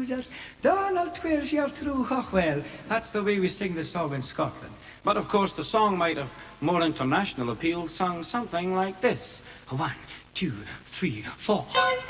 Cruisers. Donald Twir's your true well. That's the way we sing the song in Scotland. But of course the song might have more international appeal, sung something like this. 1, 2, 3, 4.